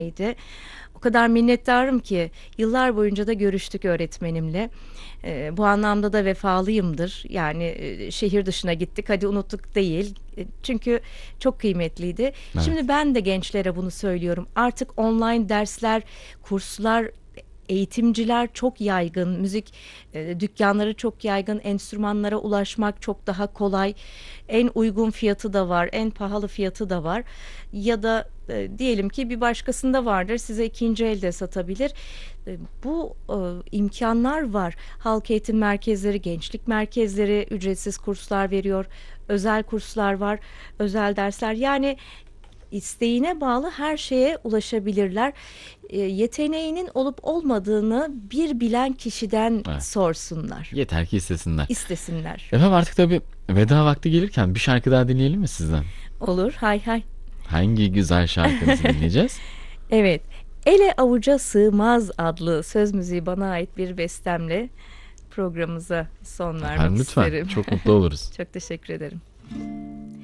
O kadar minnettarım ki yıllar boyunca da görüştük öğretmenimle. Bu anlamda da vefalıyımdır. Yani şehir dışına gittik, hadi unuttuk değil. Çünkü çok kıymetliydi. Evet. Şimdi ben de gençlere bunu söylüyorum. Artık online dersler, kurslar, eğitimciler çok yaygın, müzik dükkanları çok yaygın, enstrümanlara ulaşmak çok daha kolay. En uygun fiyatı da var, en pahalı fiyatı da var. Ya da diyelim ki bir başkasında vardır, size ikinci elde satabilir. Bu imkanlar var. Halk eğitim merkezleri, gençlik merkezleri ücretsiz kurslar veriyor. Özel kurslar var, özel dersler. Yani isteğine bağlı her şeye ulaşabilirler. Yeteneğinin olup olmadığını bir bilen kişiden Evet. sorsunlar, Yeter ki istesinler. istesinler. Efendim artık tabii veda vakti gelirken bir şarkı daha dinleyelim mi sizden? Olur, hay hay. Hangi güzel şarkınızı dinleyeceğiz? Evet, Ele Avuca Sığmaz adlı söz müziği bana ait bir bestemle programımıza son vermek Efendim lütfen. isterim. Çok mutlu oluruz. Çok teşekkür ederim.